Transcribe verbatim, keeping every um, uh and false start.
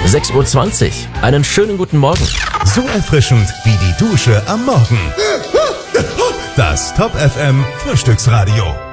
sechs Uhr zwanzig. Einen schönen guten Morgen. So erfrischend wie die Dusche am Morgen. Das Top F M Frühstücksradio.